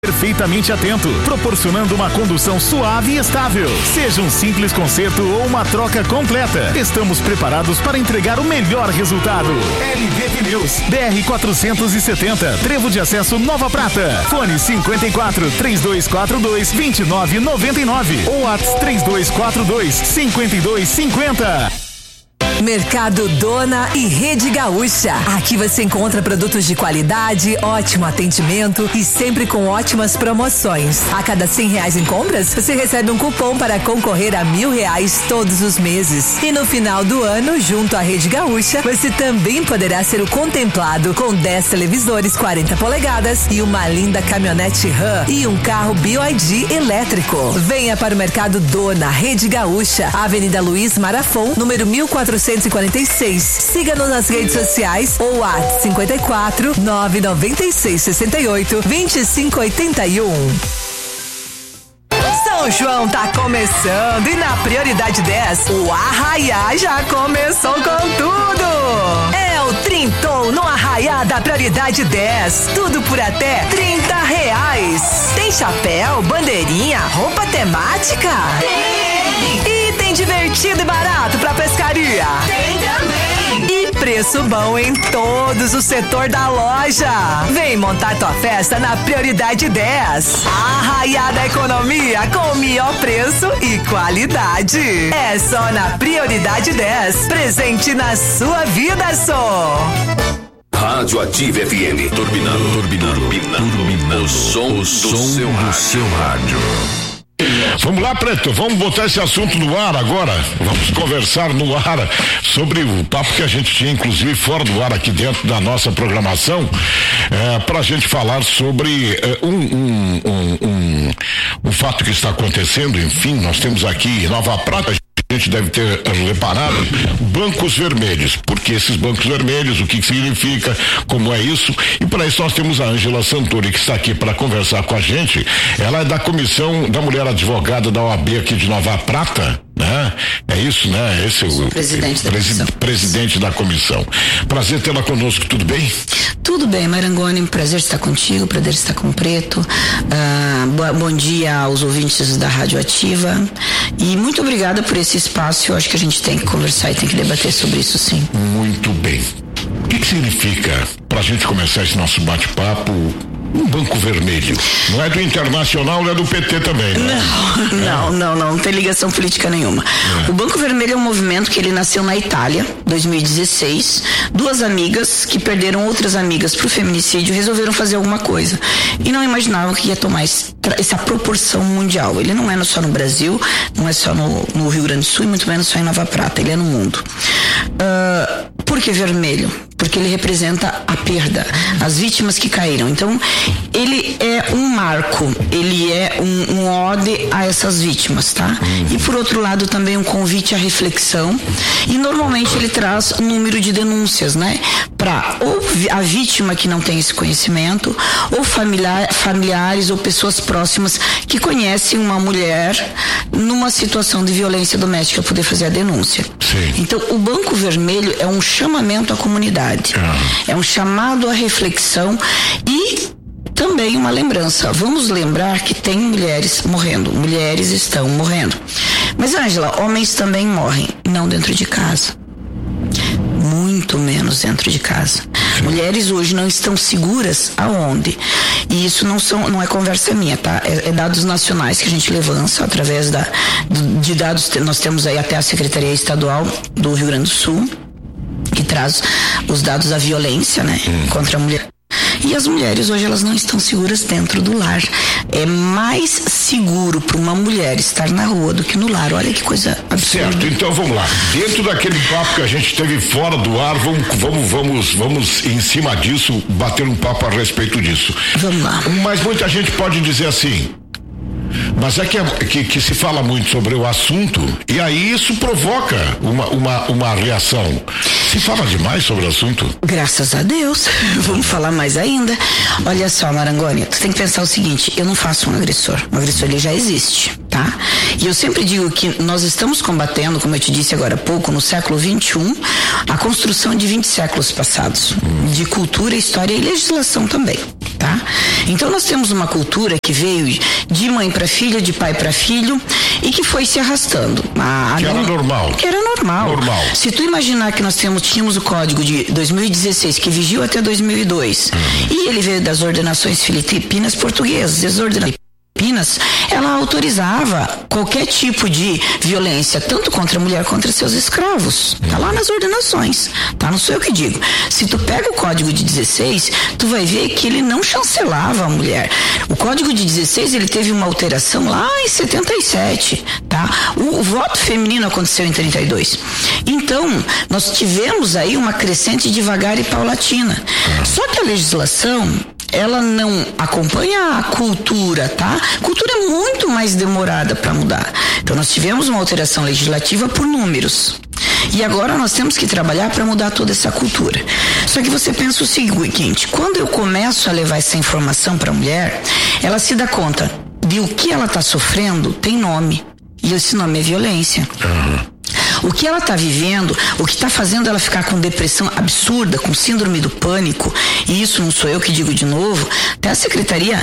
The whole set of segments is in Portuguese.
perfeitamente atento, proporcionando uma condução suave e estável. Seja um simples conserto ou uma troca completa, estamos preparados para entregar o melhor resultado. LV Pneus, BR 470, Trevo de Acesso Nova Prata. Fone 54 3242 2999 ou WhatsApp 3242 5250. Mercado Dona e Rede Gaúcha. Aqui você encontra produtos de qualidade, ótimo atendimento e sempre com ótimas promoções. A cada R$100 em compras, você recebe um cupom para concorrer a R$1.000 todos os meses. E no final do ano, junto à Rede Gaúcha, você também poderá ser o contemplado com 10 televisores 40 polegadas e uma linda caminhonete RAM e um carro BYD elétrico. Venha para o Mercado Dona, Rede Gaúcha, Avenida Luiz Marafon, número 1446. Siga-nos nas redes sociais ou WhatsApp 54 996 68 2581. São João tá começando e na Prioridade 10 o Arraiá já começou com tudo. É o Trintou no Arraiá da Prioridade 10. Tudo por até R$30. Tem chapéu, bandeirinha, roupa temática? Tem! E tem divertido e barato pra pescaria? Tem também! E preço bom em todos o setor da loja. Vem montar tua festa na Prioridade 10. Arraiá da Economia com o melhor preço e qualidade. É só na Prioridade 10. Presente na sua vida só. Rádio Ativa FM. Turbinando. O som do seu rádio. Vamos lá, Preto, vamos botar esse assunto no ar agora. Vamos conversar no ar sobre o papo que a gente tinha, inclusive, fora do ar aqui dentro da nossa programação, pra gente falar sobre um fato que está acontecendo. Enfim, nós temos aqui em Nova Prata, a gente deve ter reparado, bancos vermelhos. Porque esses bancos vermelhos, o que significa, como é isso? E para isso nós temos a Ângela Santori, que está aqui para conversar com a gente. Ela é da comissão da mulher advogada da OAB aqui de Nova Prata, né? É isso, né? Esse é o presidente da comissão. Prazer tê-la conosco, tudo bem? Tudo bem, Marangoni, prazer estar contigo, prazer estar com o Preto. Bom dia aos ouvintes da Rádio Ativa e muito obrigada por esse espaço. Eu acho que a gente tem que conversar e tem que debater sobre isso, sim. Muito bem. O que significa, pra gente começar esse nosso bate-papo, um banco vermelho? Não é do Internacional, não é do PT também, né? Não tem ligação política nenhuma. O Banco Vermelho é um movimento que ele nasceu na Itália, 2016. Duas amigas que perderam outras amigas pro feminicídio resolveram fazer alguma coisa e não imaginavam que ia tomar essa proporção mundial. Ele não é só no Brasil, não é só no Rio Grande do Sul e muito menos só em Nova Prata, ele é no mundo. Por que vermelho? Porque ele representa a perda, as vítimas que caíram. Então, ele é um marco, ele é um ode a essas vítimas, tá? E por outro lado também um convite à reflexão, e normalmente ele traz um número de denúncias, né? Para ou a vítima que não tem esse conhecimento, ou familiares ou pessoas próximas que conhecem uma mulher numa situação de violência doméstica poder fazer a denúncia. Sim. Então, o Banco Vermelho é um chamamento à comunidade. É um chamado à reflexão e também uma lembrança. Vamos lembrar que tem mulheres morrendo, mulheres estão morrendo. Mas, Ângela, homens também morrem, não dentro de casa. Muito menos dentro de casa. Mulheres hoje não estão seguras aonde? E isso não é conversa minha, tá? É dados nacionais que a gente levanta através de dados. Nós temos aí até a Secretaria Estadual do Rio Grande do Sul, que traz os dados da violência, né, contra a mulher. E as mulheres hoje elas não estão seguras dentro do lar. É mais seguro para uma mulher estar na rua do que no lar. Olha que coisa absurda. Certo, então vamos lá. Dentro daquele papo que a gente teve fora do ar, vamos em cima disso, bater um papo a respeito disso. Vamos lá. Mas muita gente pode dizer assim, mas é que se fala muito sobre o assunto e aí isso provoca uma reação. Se fala demais sobre o assunto? Graças a Deus. Vamos falar mais ainda. Olha só, Marangoni, tu tem que pensar o seguinte, eu não faço um agressor. O agressor, ele já existe, tá? E eu sempre digo que nós estamos combatendo, como eu te disse agora há pouco, no século XXI, a construção de 20 séculos passados. De cultura, história e legislação também, tá? tá? Então nós temos uma cultura que veio de mãe para filha, de pai para filho, e que foi se arrastando. Que era normal. Que era normal. Se tu imaginar que nós tínhamos o código de 2016, que vigiu até 2002, e ele veio das ordenações filipinas portuguesas, as ordenações Filipinas, ela autorizava qualquer tipo de violência, tanto contra a mulher contra seus escravos. Tá lá nas ordenações, tá? Não sou eu que digo. Se tu pega o código de 16, tu vai ver que ele não chancelava a mulher. O código de 16, ele teve uma alteração lá em 77, tá? O voto feminino aconteceu em 32. Então, nós tivemos aí uma crescente devagar e paulatina. Só que a legislação, ela não acompanha a cultura, tá? A cultura é muito mais demorada para mudar. Então nós tivemos uma alteração legislativa por números. E agora nós temos que trabalhar para mudar toda essa cultura. Só que você pensa o seguinte, quando eu começo a levar essa informação para a mulher, ela se dá conta de o que ela está sofrendo tem nome. E esse nome é violência. O que ela está vivendo, o que está fazendo ela ficar com depressão absurda, com síndrome do pânico, e isso não sou eu que digo de novo, até a Secretaria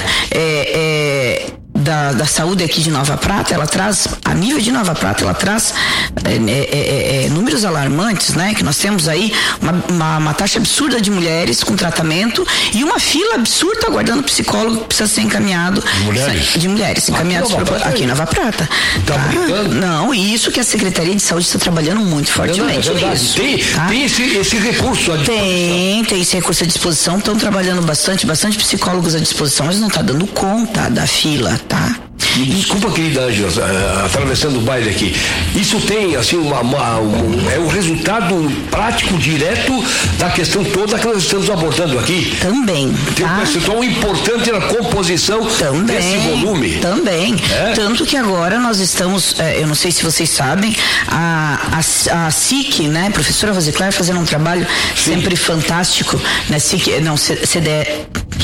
da Saúde aqui de Nova Prata, ela traz, a nível de Nova Prata, ela traz números alarmantes, né? Que nós temos aí uma taxa absurda de mulheres com tratamento e uma fila absurda aguardando psicólogo que precisa ser encaminhado. De mulheres encaminhados aqui em Nova Prata. Tá brincando? Não, e isso que a Secretaria de Saúde está trabalhando muito fortemente. Tem esse recurso à disposição. Tem esse recurso à disposição, estão trabalhando bastante psicólogos à disposição, mas não está dando conta da fila, tá? Me desculpa, querida Ângela, atravessando o baile aqui. Isso tem, assim, é o resultado prático, direto da questão toda que nós estamos abordando aqui. Também. Tem um percentual importante na composição desse volume. Também. Tanto que agora nós estamos, eu não sei se vocês sabem, a SIC, né, professora Rosicler, fazendo um trabalho sempre fantástico, né, SIC, não, CDE.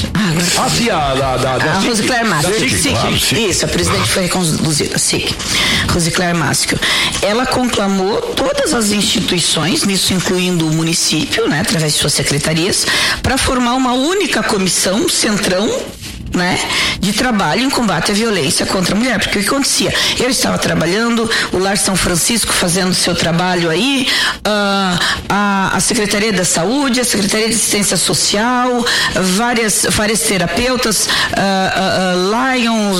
A Rosicler Máscio. Isso, a presidente foi reconduzida, SIC. Rosicler Máscio. Ela conclamou todas as instituições, nisso incluindo o município, né, através de suas secretarias, para formar uma única comissão, centrão, né, de trabalho em combate à violência contra a mulher, porque o que acontecia? Eu estava trabalhando, o Lar São Francisco fazendo seu trabalho aí, a Secretaria da Saúde, a Secretaria de Assistência Social, várias terapeutas, Lions,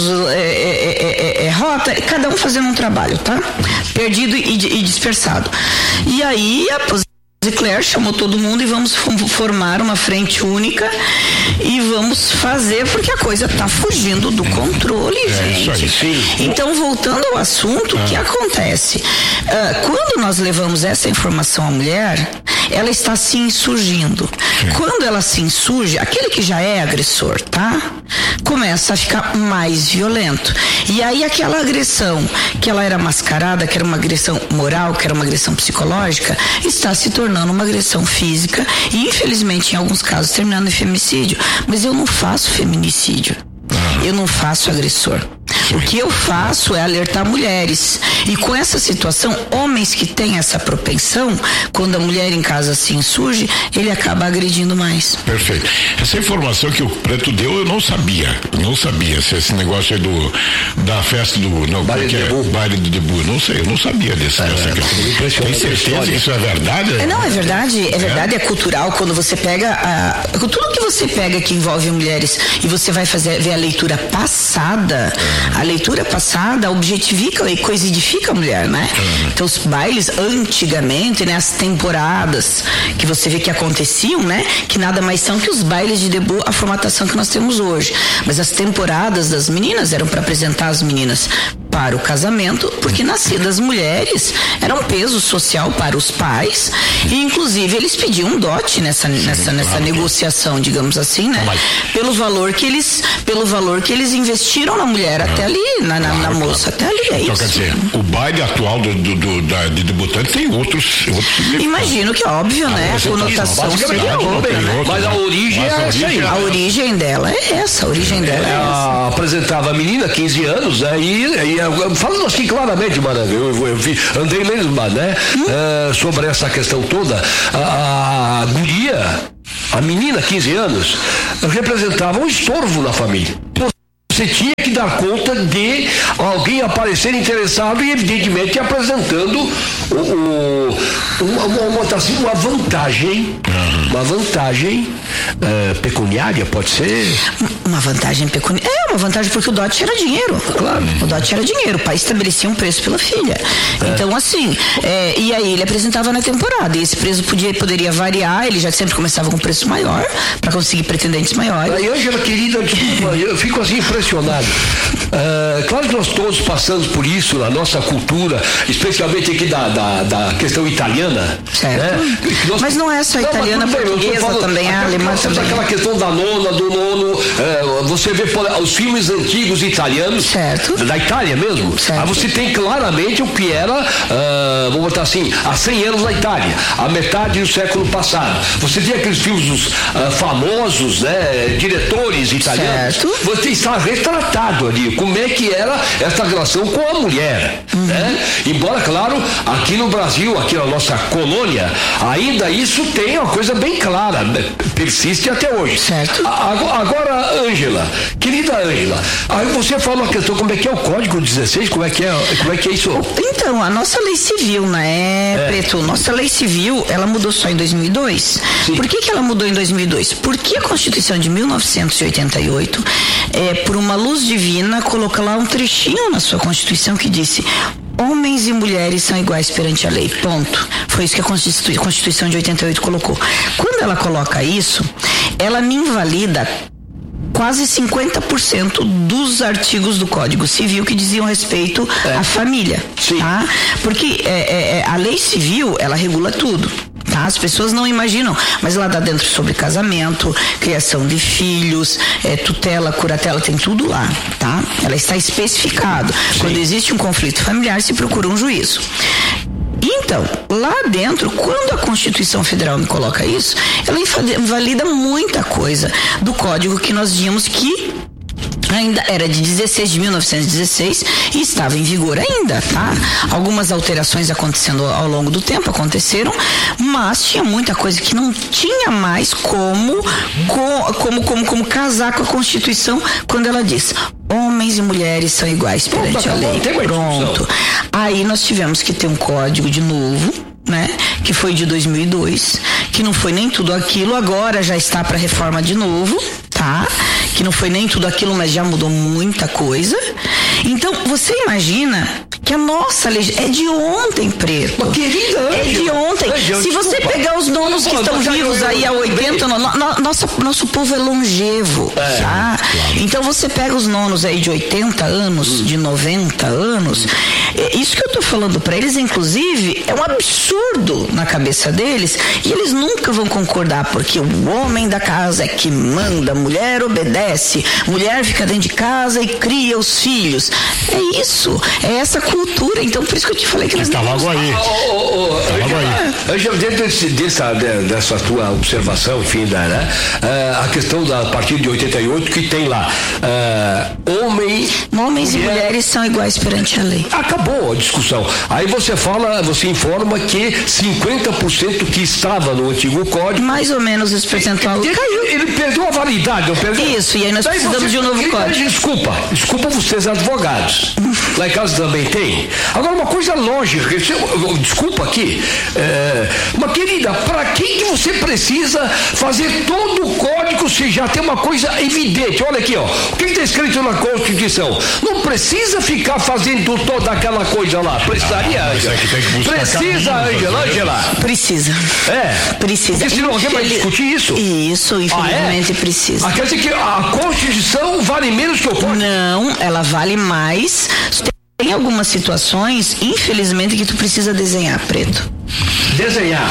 Rota, cada um fazendo um trabalho, tá? Perdido e dispersado. E aí Claire chamou todo mundo e vamos formar uma frente única e vamos fazer, porque a coisa está fugindo do controle, gente. Então, voltando ao assunto, o que acontece? Quando nós levamos essa informação à mulher, ela está se insurgindo. Quando ela se insurge, aquele que já é agressor, tá? Começa a ficar mais violento. E aí aquela agressão que ela era mascarada, que era uma agressão moral, que era uma agressão psicológica, está se tornando uma agressão física e, infelizmente, em alguns casos, terminando em feminicídio. Mas eu não faço feminicídio. Eu não faço agressor. O que eu faço é alertar mulheres. E com essa situação, homens que têm essa propensão, quando a mulher em casa se insurge, ele acaba agredindo mais. Perfeito. Essa informação que o Preto deu, eu não sabia. Não sabia se esse negócio é da festa do... Não, baile do Debu. Não sei, eu não sabia desse. Tem certeza que isso é verdade? Não, é verdade. É verdade, é cultural. Quando você pega tudo que você pega que envolve mulheres e você vai ver a leitura passada, a leitura passada objetifica e coisidifica a mulher, né? Então os bailes antigamente, né, as temporadas que você vê que aconteciam, né, que nada mais são que os bailes de debut, a formatação que nós temos hoje. Mas as temporadas das meninas eram para apresentar as meninas para o casamento, porque nascidas mulheres eram um peso social para os pais e inclusive eles pediam um dote nessa negociação, digamos assim, né? Pelo valor que eles investiram na mulher até ali, na moça, até ali, é então, isso. Quer dizer, o baile atual de debutante tem outros imagino que é óbvio, né? A conotação seria outra, né? Mas a origem é essa aí. A origem dela é essa, ela apresentava a menina, 15 anos, né? E falando assim claramente, mano, eu andei mesmo, né? Sobre essa questão toda, a guria, A menina, 15 anos, representava um estorvo na família. Você tinha que dar conta de alguém aparecer interessado e, evidentemente, apresentando uma vantagem. Uma vantagem pecuniária, pode ser? Uma vantagem pecuniária. Uma vantagem porque o dote era dinheiro. Claro. O dote era dinheiro. O pai estabelecia um preço pela filha. Então, assim, e aí ele apresentava na temporada. E esse preço poderia variar. Ele já sempre começava com um preço maior para conseguir pretendentes maiores. Aí, Ângela, querida, desculpa, eu fico assim impressionado. Claro que nós todos passamos por isso na nossa cultura, especialmente aqui da questão italiana. Certo. Né? Mas não é só italiana, portuguesa, também é alemã também. Aquela questão da nona, do nono, você vê os filmes antigos italianos, certo, da Itália mesmo. Certo. Aí você tem claramente o que era, vamos botar assim, há 100 anos na Itália, a metade do século passado. Você tem aqueles filmes famosos, né, diretores italianos. Certo. Você está retratado ali como é que era essa relação com a mulher, né? Embora, claro, aqui no Brasil, aqui na nossa colônia, ainda isso tem uma coisa bem clara, persiste até hoje. Certo. Agora, Ângela, querida Ângela, aí você fala uma questão, como é que é o Código 16, como é que é isso? Então, a nossa lei civil, né, Preto, nossa lei civil, ela mudou só em 2002. Sim. Por que ela mudou em 2002? Porque a Constituição de 1988, por uma luz divina, colocou lá um trechinho na sua Constituição que disse: homens e mulheres são iguais perante a lei, ponto. Foi isso que a Constituição de 88 colocou. Quando ela coloca isso, ela me invalida quase 50% dos artigos do Código Civil que diziam respeito à família. Sim. Tá? Porque a lei civil, ela regula tudo. Tá? As pessoas não imaginam, mas ela dá dentro sobre casamento, criação de filhos, tutela, curatela, tem tudo lá, tá? Ela está especificado. Sim. Quando existe um conflito familiar, se procura um juízo. Então, lá dentro, quando a Constituição Federal me coloca isso, ela invalida muita coisa do código que nós dizíamos que ainda era de 1916 e estava em vigor ainda, tá? Algumas alterações acontecendo ao longo do tempo aconteceram, mas tinha muita coisa que não tinha mais como casar com a Constituição quando ela diz: homens e mulheres são iguais perante a lei. Pronto. Aí nós tivemos que ter um código de novo, né? Que foi de 2002, que não foi nem tudo aquilo, agora já está para reforma de novo, tá? Que não foi nem tudo aquilo, mas já mudou muita coisa. Então, você imagina que a nossa lei é de ontem, Preto. Mas, querida, é de ontem. Se você pegar os nonos que estão vivos aí há 80 anos, nosso povo é longevo, tá? Claro. Então, você pega os nonos aí de 80 anos, de 90 anos, isso que eu tô falando para eles, inclusive, é um absurdo na cabeça deles, e eles nunca vão concordar, porque o homem da casa é que manda, a mulher obedece, mulher fica dentro de casa e cria os filhos. É isso, é essa cultura. Então, por isso que eu te falei que eles tá logo aí. Angela, dentro dessa tua observação, enfim, né? A questão da partir de 88 que tem lá homens e mulheres são iguais perante a lei. Acabou a discussão. Aí você informa que 50% que estava no antigo código, mais ou menos esse percentual caiu. Ele perdeu a validade, não perdeu? Isso, e aí nós precisamos de um novo código. Desculpa vocês advogados. Lá em casa também tem. Agora, uma coisa lógica, desculpa aqui, mas querida, para que você precisa fazer todo o código se já tem uma coisa evidente? Olha aqui, ó, o que está escrito na Constituição? Não precisa ficar fazendo toda aquela coisa lá. Precisaria, Ângela? Precisa, Ângela? Precisa. Precisa. Porque senão alguém vai discutir isso? Isso, infelizmente precisa. Quer dizer que a Constituição vale menos que o código? Não, ela vale mais. Tem algumas situações, infelizmente, que tu precisa desenhar, Preto. Desenhar.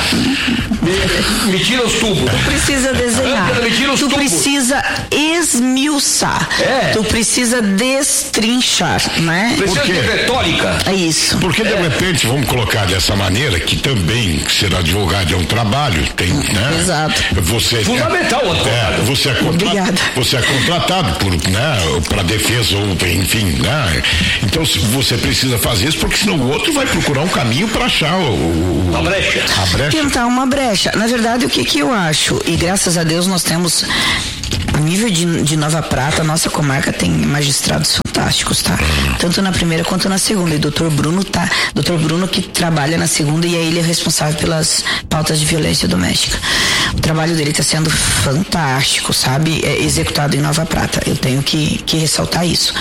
Me tira os tubos. Tu precisa desenhar. Me tira os tu tubos. Precisa esmiuçar. Tu precisa destrinchar, né? Precisa de retórica. É isso. Porque de repente, vamos colocar dessa maneira, que também ser advogado é um trabalho, tem, né? Exato. Fundamental, advogado. Você é contratado para defesa ou enfim, né? Então você precisa fazer isso, porque senão o outro vai procurar um caminho para achar brecha. Tentar uma brecha. Na verdade, o que eu acho, e graças a Deus nós temos, a nível de Nova Prata, a nossa comarca tem magistrados fantásticos, tá? Tanto na primeira quanto na segunda. E Dr. Bruno que trabalha na segunda e ele é responsável pelas pautas de violência doméstica. O trabalho dele está sendo fantástico, sabe? É executado em Nova Prata. Eu tenho que ressaltar isso.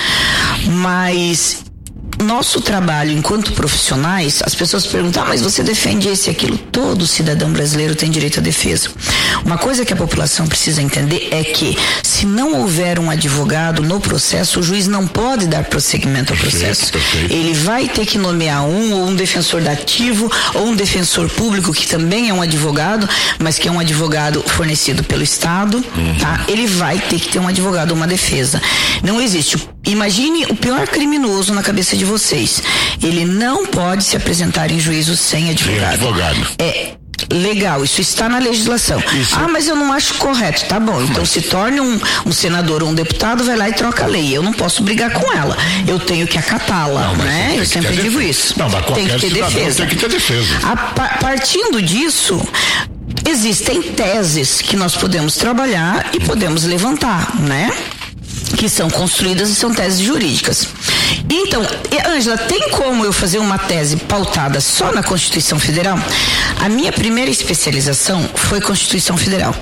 Mas nosso trabalho enquanto profissionais, as pessoas perguntam, mas você defende esse e aquilo? Todo cidadão brasileiro tem direito à defesa. Uma coisa que a população precisa entender é que, se não houver um advogado no processo, o juiz não pode dar prosseguimento ao processo. Ele vai ter que nomear um defensor dativo ou um defensor público, que também é um advogado, mas que é um advogado fornecido pelo Estado, tá? Ele vai ter que ter um advogado ou uma defesa. Não existe. Imagine o pior criminoso na cabeça de vocês. Ele não pode se apresentar em juízo sem advogado. É legal, isso está na legislação. Mas eu não acho correto. Tá bom, então se torne um senador ou um deputado, vai lá e troca a lei. Eu não posso brigar com ela. Eu tenho que acatá-la, né? Eu sempre digo isso. Não, mas tem que ter defesa. Tem que ter defesa. Partindo disso, existem teses que nós podemos trabalhar e podemos levantar, né? Que são construídas e são teses jurídicas. Então, Ângela, tem como eu fazer uma tese pautada só na Constituição Federal? A minha primeira especialização foi Constituição Federal.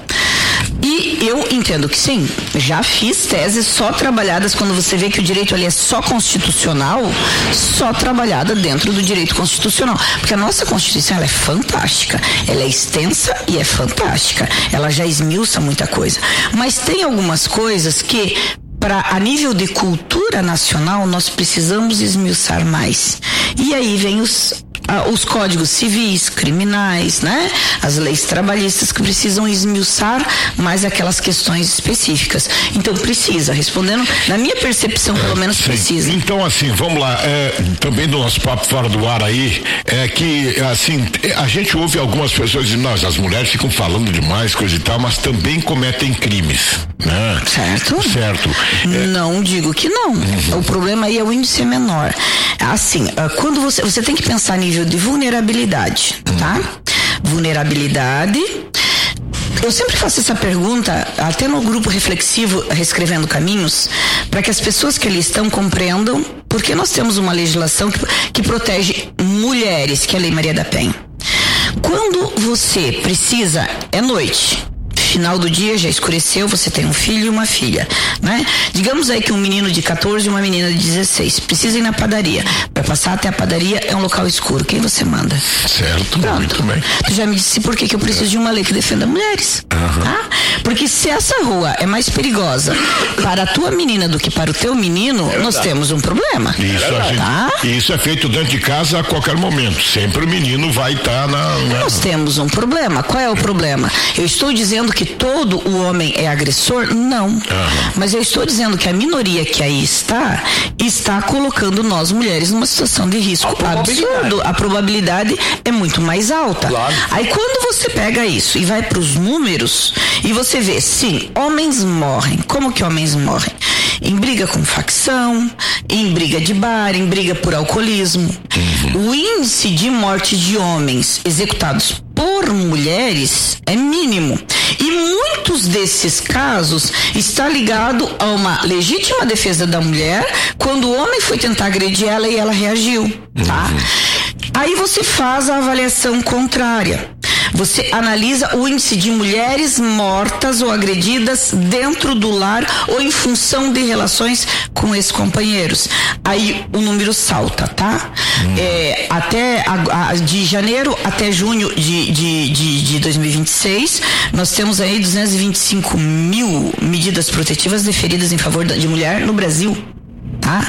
E eu entendo que sim, já fiz teses só trabalhadas, quando você vê que o direito ali é só constitucional, só trabalhada dentro do direito constitucional. Porque a nossa Constituição, ela é fantástica, ela é extensa e é fantástica. Ela já esmiuça muita coisa. Mas tem algumas coisas que, a nível de cultura nacional, nós precisamos esmiuçar mais. E aí vem os códigos civis, criminais, né? As leis trabalhistas, que precisam esmiuçar mais aquelas questões específicas. Então precisa, respondendo, na minha percepção, pelo menos sim. Precisa. Então, assim, vamos lá, também do nosso papo fora do ar aí, é que, assim, a gente ouve algumas pessoas dizendo, as mulheres ficam falando demais, coisa e tal, mas também cometem crimes, né? Certo. Não digo que não. O problema aí é o índice menor. Assim, quando você tem que pensar a nível de vulnerabilidade, tá? Vulnerabilidade. Eu sempre faço essa pergunta, até no grupo reflexivo Reescrevendo Caminhos, para que as pessoas que ali estão compreendam, porque nós temos uma legislação que protege mulheres, que é a Lei Maria da Penha. Quando você precisa, é noite, final do dia, já escureceu, você tem um filho e uma filha, né? Digamos aí que um menino de 14 e uma menina de 16 precisa ir na padaria. Para passar até a padaria é um local escuro. Quem você manda? Certo, pronto. Muito bem. Tu já me disse por que eu preciso de uma lei que defenda mulheres. Tá? Porque se essa rua é mais perigosa para a tua menina do que para o teu menino, nós temos um problema. Isso é feito dentro de casa a qualquer momento. Sempre o menino vai estar Nós temos um problema. Qual é o problema? Eu estou dizendo que todo o homem é agressor? Não. Mas eu estou dizendo que a minoria que aí está colocando nós mulheres numa situação de risco absurdo. A probabilidade é muito mais alta. Claro. Aí quando você pega isso e vai para os números e você vê, sim, homens morrem. Como que homens morrem? Em briga com facção, em briga de bar, em briga por alcoolismo. O índice de morte de homens executados por mulheres é mínimo. E muitos desses casos está ligado a uma legítima defesa da mulher quando o homem foi tentar agredir ela e ela reagiu, tá? Aí você faz a avaliação contrária. Você analisa o índice de mulheres mortas ou agredidas dentro do lar ou em função de relações com ex-companheiros. Aí o número salta, tá? Até de janeiro até junho de 2026, nós temos aí 225 mil medidas protetivas deferidas em favor de mulher no Brasil, tá?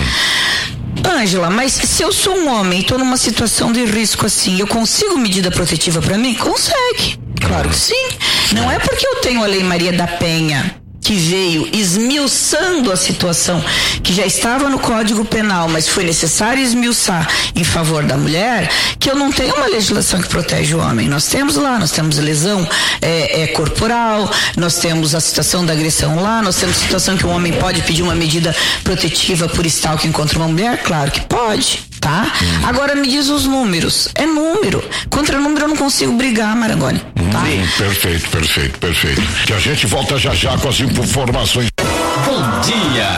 Ângela, mas se eu sou um homem e estou numa situação de risco assim, eu consigo medida protetiva para mim? Consegue. Claro que sim. Não é porque eu tenho a Lei Maria da Penha, que veio esmiuçando a situação que já estava no Código Penal, mas foi necessário esmiuçar em favor da mulher, que eu não tenho uma legislação que protege o homem. Nós temos lesão corporal, nós temos a situação da agressão lá, nós temos a situação que o homem pode pedir uma medida protetiva por stalking contra uma mulher, claro que pode. tá? Agora me diz os números. É número. Contra número eu não consigo brigar, Marangoni. Tá? Perfeito. Que a gente volta já com as informações. Bom dia.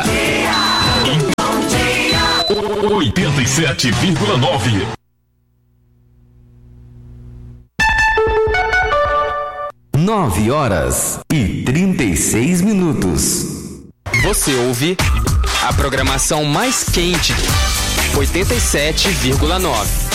87,9. Nove horas e 36 minutos. Você ouve a programação mais quente, 87,9.